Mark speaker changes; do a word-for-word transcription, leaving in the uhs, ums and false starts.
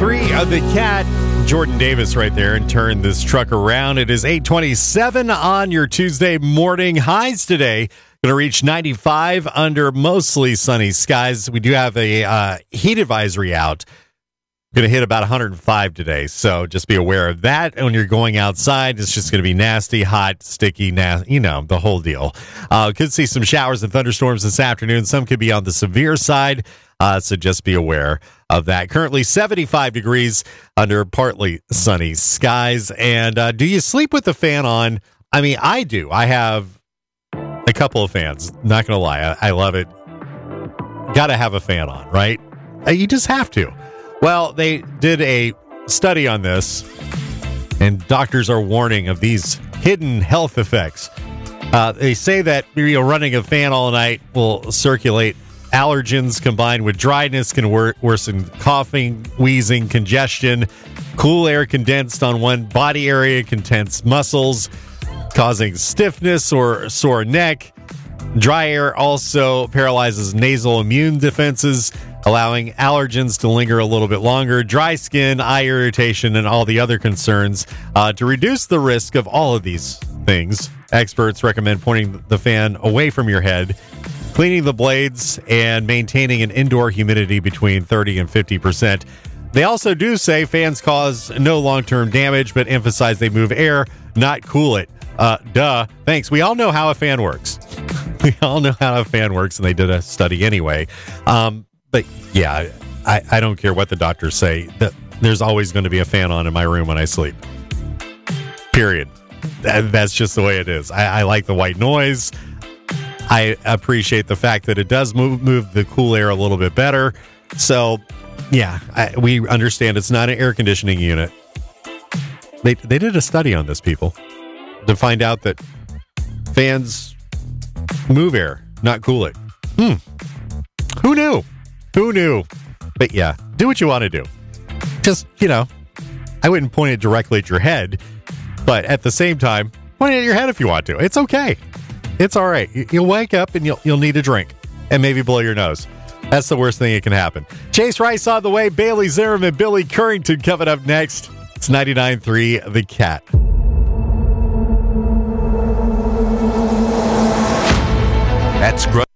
Speaker 1: three of the Cat. Jordan Davis right there, and turn this truck around. It is eight twenty-seven on your Tuesday morning. Highs today going to reach ninety-five under mostly sunny skies. We do have a uh, heat advisory out. Going to hit about one hundred five today, so just be aware of that. When you're going outside, it's just going to be nasty, hot, sticky, na- you know, the whole deal. Uh, could see some showers and thunderstorms this afternoon. Some could be on the severe side, uh, so just be aware of that. Currently seventy-five degrees under partly sunny skies. And uh, do you sleep with the fan on? I mean, I do. I have a couple of fans. Not going to lie. I, I love it. Got to have a fan on, right? Uh, you just have to. Well, they did a study on this, and doctors are warning of these hidden health effects. Uh, they say that you know, running a fan all night will circulate allergens combined with dryness, can wor- worsen coughing, wheezing, congestion. Cool air condensed on one body area can tense muscles, causing stiffness or sore neck. Dry air also paralyzes nasal immune defenses, allowing allergens to linger a little bit longer, dry skin, eye irritation, and all the other concerns. Uh, to reduce the risk of all of these things, experts recommend pointing the fan away from your head, cleaning the blades, and maintaining an indoor humidity between thirty and fifty percent. They also do say fans cause no long-term damage, but emphasize they move air, not cool it. Uh, duh. Thanks. We all know how a fan works. We all know how a fan works, and they did a study anyway. Um, but yeah, I, I don't care what the doctors say. That there's always going to be a fan on in my room when I sleep. Period. That, that's just the way it is. I, I like the white noise. I appreciate the fact that it does move move the cool air a little bit better. So, yeah, I, we understand it's not an air conditioning unit. They they did a study on this, people, to find out that fans move air, not cool it. Hmm. Who knew? Who knew? But yeah, do what you want to do. Just, you know, I wouldn't point it directly at your head, but at the same time, point it at your head if you want to. It's okay. It's all right. You'll wake up and you'll you'll need a drink and maybe blow your nose. That's the worst thing that can happen. Chase Rice on the way. Bailey Zimmerman and Billy Currington coming up next. It's ninety-nine point three The Cat.
Speaker 2: That's great.